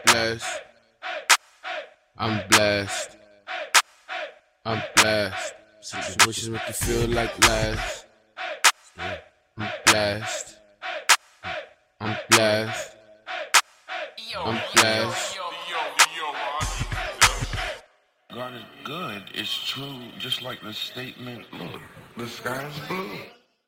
blessed. I'm blessed. I'm blessed. Situations make you feel like less. I'm blessed. I'm blessed. I'm blessed. God is good. It's true. Just like the statement, look, the sky's blue.